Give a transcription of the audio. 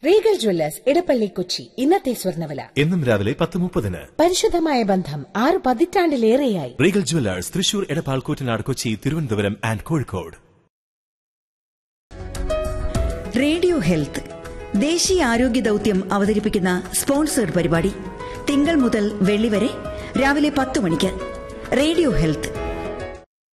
Regal Jewellers Edappally Kochi. ഇന്നത്തെ സ്വർണ്ണവില എന്നും രാവിലെ 10:30. പരിശുദ്ധമായ ബന്ധം 6 പതിറ്റാണ്ടിലേറെയായി. Regal Jewellers Thrissur, Edappal, Koottanad, Kochi, Thiruvananthapuram and Kozhikode. Radio health ദേശീയ ആരോഗ്യ ദൌത്യം അവതരിപ്പിക്കുന്ന സ്പോൺസേഡ് പരിപാടി തിങ്കൾ മുതൽ വെള്ളി വരെ രാവിലെ 10 മണിക്ക്. Radio health